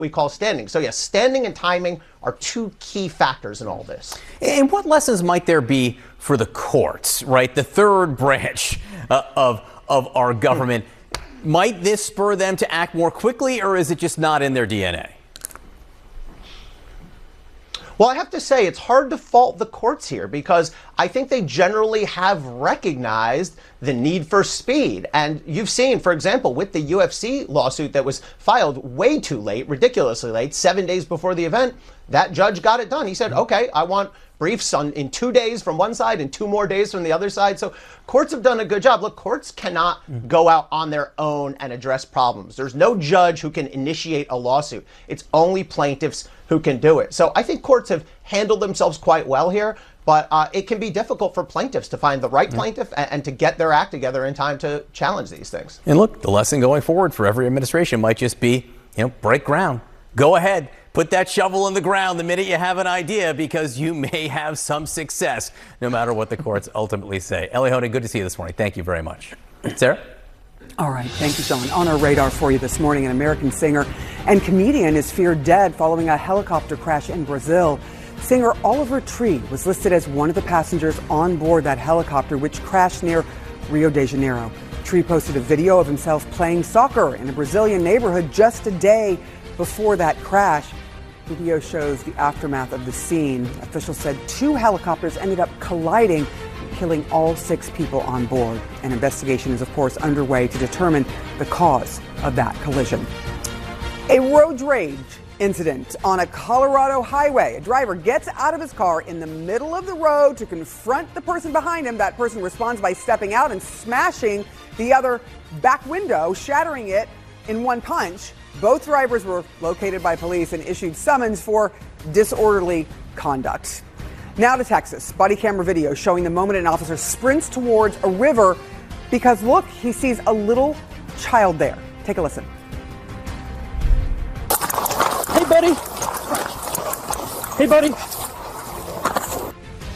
we call standing. So yes, standing and timing are two key factors in all this. And what lessons might there be for the courts, right? The third branch of our government. Might this spur them to act more quickly, or is it just not in their DNA? Well, I have to say, it's hard to fault the courts here because I think they generally have recognized the need for speed. And you've seen, for example, with the UFC lawsuit that was filed way too late, ridiculously late, 7 days before the event, that judge got it done. He said, okay, I want briefs in 2 days from one side and 2 more days from the other side. So courts have done a good job. Look, courts cannot go out on their own and address problems. There's no judge who can initiate a lawsuit. It's only plaintiffs who can do it. So I think courts have handled themselves quite well here, but it can be difficult for plaintiffs to find the right plaintiff and to get their act together in time to challenge these things. And look, the lesson going forward for every administration might just be, break ground. Go ahead. Put that shovel in the ground the minute you have an idea, because you may have some success, no matter what the courts ultimately say. Ellie Honig, good to see you this morning. Thank you very much. Sarah? All right. Thank you, Sean. On our radar for you this morning, an American singer and comedian is feared dead following a helicopter crash in Brazil. Singer Oliver Tree was listed as one of the passengers on board that helicopter, which crashed near Rio de Janeiro. Tree posted a video of himself playing soccer in a Brazilian neighborhood just a day before that crash. Video shows the aftermath of the scene. Officials said 2 helicopters ended up colliding, killing all 6 people on board. An investigation is, of course, underway to determine the cause of that collision. A road rage incident on a Colorado highway. A driver gets out of his car in the middle of the road to confront the person behind him. That person responds by stepping out and smashing the other back window, shattering it in one punch. Both drivers were located by police and issued summons for disorderly conduct. Now to Texas. Body camera video showing the moment an officer sprints towards a river because, look, he sees a little child there. Take a listen. Hey, buddy. Hey, buddy. Oh,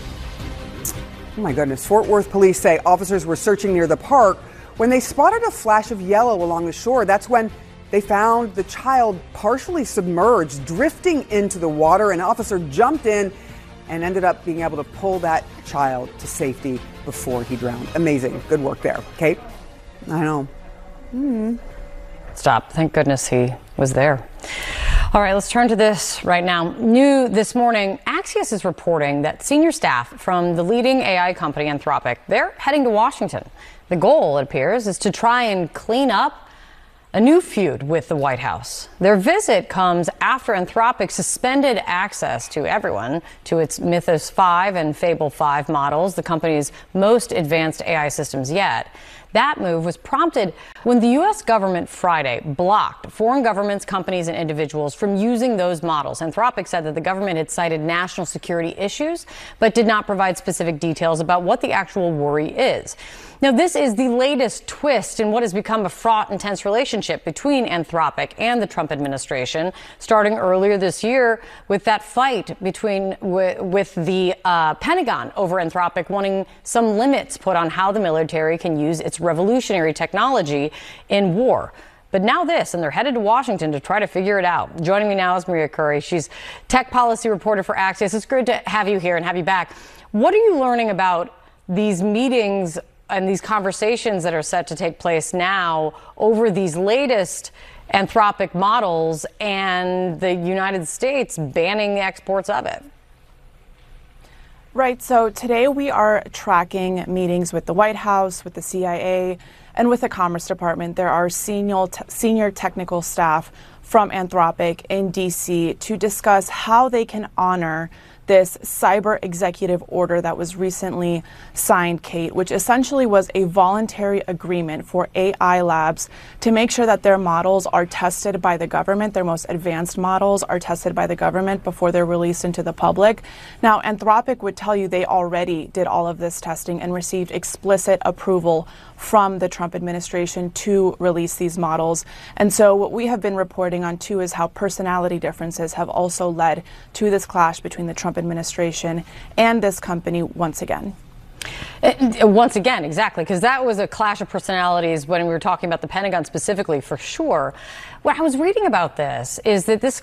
my goodness. Fort Worth police say officers were searching near the park when they spotted a flash of yellow along the shore. That's when they found the child partially submerged, drifting into the water. An officer jumped in and ended up being able to pull that child to safety before he drowned. Amazing. Good work there. Kate? I know. Stop. Thank goodness he was there. All right, let's turn to this right now. New this morning, Axios is reporting that senior staff from the leading AI company Anthropic, they're heading to Washington. The goal, it appears, is to try and clean up a new feud with the White House. Their visit comes after Anthropic suspended access to everyone to its Mythos 5 and Fable 5 models, the company's most advanced AI systems yet. That move was prompted when the U.S. government Friday blocked foreign governments, companies, and individuals from using those models. Anthropic said that the government had cited national security issues, but did not provide specific details about what the actual worry is. Now, this is the latest twist in what has become a fraught and tense relationship between Anthropic and the Trump administration, starting earlier this year with that fight with the Pentagon over Anthropic wanting some limits put on how the military can use its revolutionary technology in war. But now this, and they're headed to Washington to try to figure it out. Joining me now is Maria Curry. She's tech policy reporter for Axios. It's good to have you here and have you back. What are you learning about these meetings and these conversations that are set to take place now over these latest Anthropic models and the United States banning the exports of it? Right. So today we are tracking meetings with the White House, with the CIA, and with the Commerce Department. There are senior technical staff from Anthropic in D.C. to discuss how they can honor this cyber executive order that was recently signed, Kate, which essentially was a voluntary agreement for AI labs to make sure that their models are tested by the government. Their most advanced models are tested by the government before they're released into the public. Now, Anthropic would tell you they already did all of this testing and received explicit approval from the Trump administration to release these models. And so what we have been reporting on, too, is how personality differences have also led to this clash between the Trump administration and this company once again. Once again, exactly, because that was a clash of personalities when we were talking about the Pentagon specifically, for sure. What I was reading about this is that this